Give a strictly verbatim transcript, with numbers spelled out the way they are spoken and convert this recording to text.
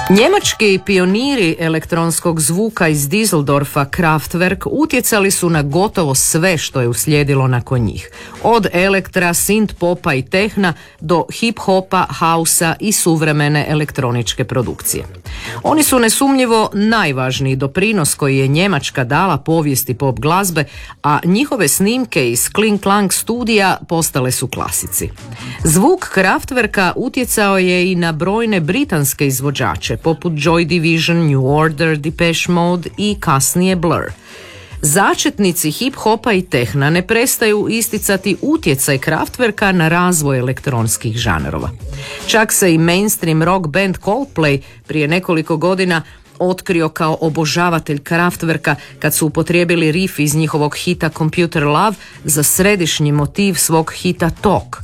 Njemački pioniri elektronskog zvuka iz Düsseldorfa, Kraftwerk, utjecali su na gotovo sve što je uslijedilo nakon njih. Od elektra, synth popa i tehna do hip-hopa, hausa i suvremene elektroničke produkcije. Oni su nesumnjivo najvažniji doprinos koji je Njemačka dala povijesti pop glazbe, a njihove snimke iz Kling Klang studija postale su klasici. Zvuk Kraftwerka utjecao je i na brojne britanske izvođače, poput Joy Division, New Order, Depeche Mode i kasnije Blur. Začetnici hip-hopa i tehna ne prestaju isticati utjecaj Kraftwerka na razvoj elektronskih žanrova. Čak se i mainstream rock band Coldplay prije nekoliko godina otkrio kao obožavatelj Kraftwerka kad su upotrijebili riff iz njihovog hita Computer Love za središnji motiv svog hita Talk.